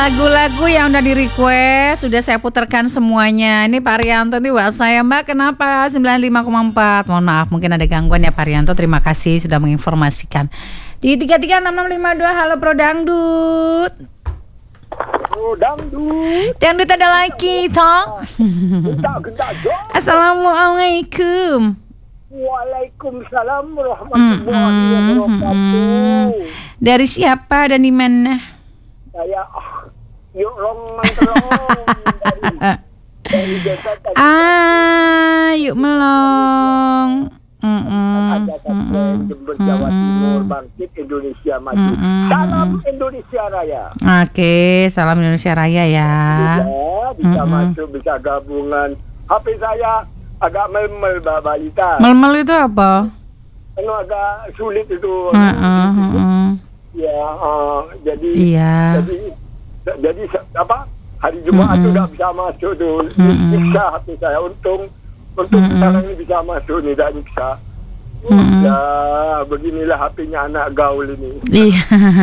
Lagu-lagu yang udah di-request sudah saya putarkan semuanya. Ini Pak Rianto nih WhatsApp saya, Mbak, kenapa 95,4? Mohon maaf, mungkin ada gangguan ya Pak Rianto. Terima kasih sudah menginformasikan. Di 336652, halo Pro Dangdut. Pro Dangdut. Dangdut ada lagi, toh. Assalamualaikum. Waalaikumsalam warahmatullahi wabarakatuh. Dari siapa dan di mana? Saya yuk long dari desa tadi. Yuk melong. Ada Jember Jawa Timur, bangkit Indonesia maju. Salam Indonesia Raya. Oke, salam Indonesia Raya ya. Bisa masuk, bisa gabungan. HP saya agak mel-mel, Mbak Balita. Mel-mel itu apa? Anu agak sulit itu. Ya, jadi apa? Hari Jumat itu udah bisa masuk tuh. Bisa HP saya, untung sekarang ini bisa masuk nih, dan bisa. Ya, beginilah HP-nya anak gaul ini. Iya.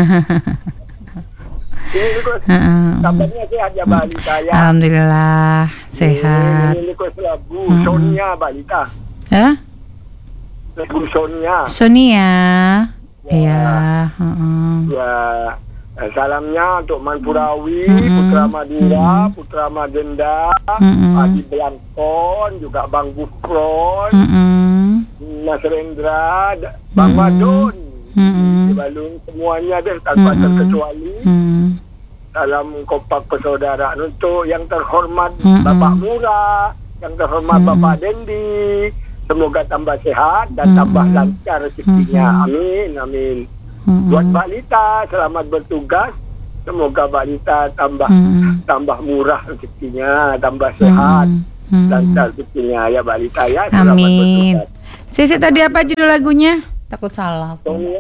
Ini Gus, kabarnya sehat ya Balita ya. Alhamdulillah sehat. Ini Gus lagu Sonia Balita. Hah? Lagu Sonia. Sonia. Iya. Ya, salamnya untuk Manpurawi, Putra Madura, Putra Magenda, Adi Blankon, juga Bang Bukron, Mas Rendra, Bang Madun, Balung, semuanya deh tanpa terkecuali. Salam kompak persaudaraan untuk yang terhormat Bapak Murah, yang terhormat Bapak Dendi. Semoga tambah sehat dan tambah lancar rezekinya. Amin, amin. Buat Balita, selamat bertugas. Semoga Balita tambah murah rezekinya, tambah sehat, lancar rezekinya ya Balita ya. Selamat bertugas. Sisi tadi apa judul lagunya? Takut salah.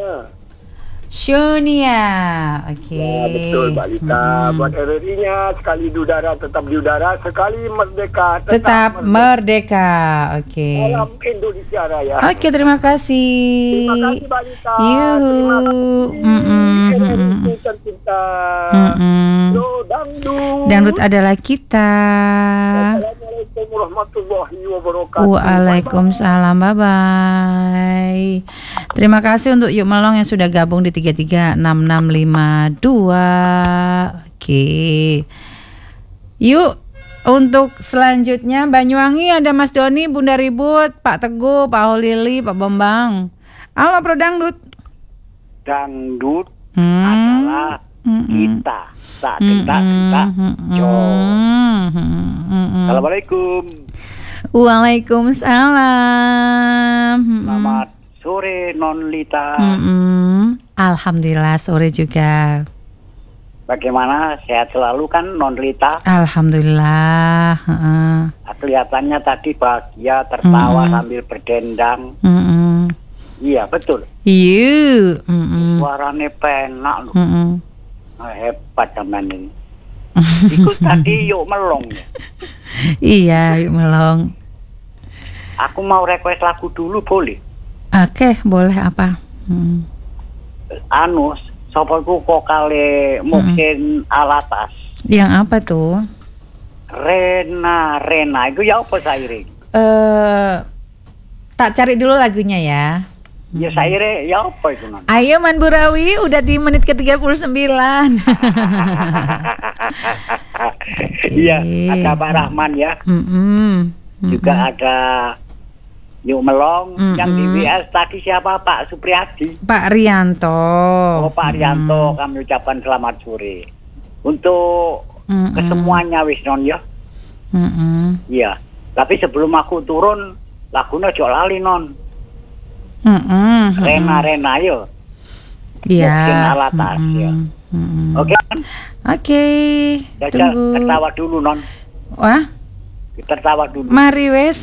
Sonia. Oke. Ya, betul Balita. Buat RRI-nya, sekali di udara tetap di udara, sekali merdeka tetap merdeka. Oke. Salam Indonesia Raya. Oke, terima kasih. Terima kasih Balita. Yuhu. RRI tercinta. Pro Dangdut. Dangdut adalah kita. Assalamualaikum warahmatullahi wabarakatuh. Waalaikumsalam, bye-bye. Terima kasih untuk Yuk Melong yang sudah gabung di 336652. Oke. Yuk, untuk selanjutnya Banyuwangi ada Mas Doni, Bunda Ribut, Pak Teguh, Pak Holili, Pak Bambang. Halo Pro Dangdut. Dangdut adalah kita. Tak gentak Assalamualaikum. Waalaikumsalam. Selamat sore Non Lita. Alhamdulillah sore juga. Bagaimana, sehat selalu kan Non Lita? Alhamdulillah. Kelihatannya tadi bahagia, tertawa sambil berdendang. Iya betul. Iya. Suaranya penak loh. Hebat teman ini. Ikut tadi Yuk Melong. Iya, Yuk Melong. Aku mau request lagu dulu boleh? Oke, boleh apa? Sapa ku vokale Muksin Alatas. Yang apa tuh? Rena itu ya apa saire? Tak cari dulu lagunya ya. Ya saire ya apa itu Non? Ayo Man Burawi, udah di menit ke-39. Iya, ada Pak Rahman ya. Juga ada Yuk Melong. Yang di WS tadi siapa? Pak Supriyadi. Pak Rianto. Oh Pak Rianto, kami ucapkan selamat sore. Untuk kesemuanya wis Non ya. Iya. Tapi sebelum aku turun, lagunya ojo lali Non. Rena yo. Iya. Mungkin Alatas ya. Oke. Oke. Tunggu. Tertawa dulu Non. Wah. Tertawa dulu. Mari wes.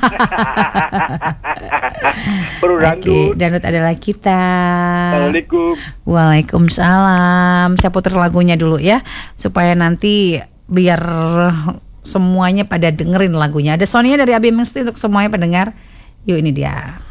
Oke, Dangdut adalah kita. Assalamualaikum. Waalaikumsalam. Saya putar lagunya dulu ya, supaya nanti biar semuanya pada dengerin lagunya. Ada Sonia dari Abi Mesti untuk semuanya pendengar. Yuk ini dia.